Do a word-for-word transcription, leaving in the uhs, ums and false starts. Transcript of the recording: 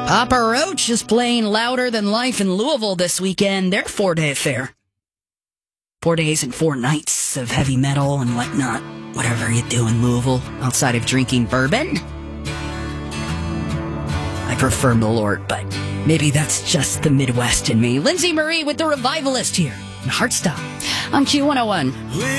Papa Roach is playing Louder Than Life in Louisville this weekend. Their four-day affair. Four days and four nights of heavy metal and whatnot. Whatever you do in Louisville outside of drinking bourbon. I prefer Malort, but maybe that's just the Midwest in me. Lindsay Marie with The Revivalist here in Heartstop on Q one oh one.